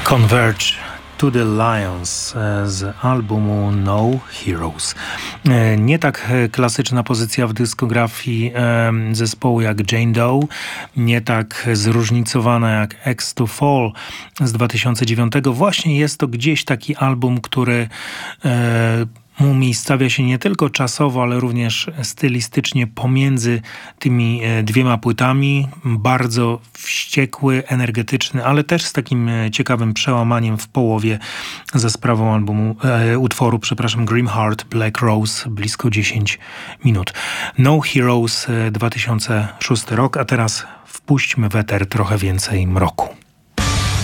Converge to the Lions z albumu No Heroes. Nie tak klasyczna pozycja w dyskografii zespołu jak Jane Doe, nie tak zróżnicowana jak X to Fall z 2009. Właśnie jest to gdzieś taki album, który umiejscawia się nie tylko czasowo, ale również stylistycznie pomiędzy tymi dwiema płytami. Bardzo wściekły, energetyczny, ale też z takim ciekawym przełamaniem w połowie za sprawą utworu Grim Heart, Black Rose, blisko 10 minut. No Heroes, 2006 rok, a teraz wpuśćmy w eter trochę więcej mroku.